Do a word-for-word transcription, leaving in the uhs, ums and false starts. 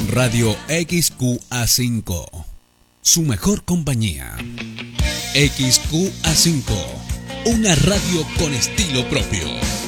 Radio X Q A cinco, su mejor compañía. X Q A cinco, una radio con estilo propio.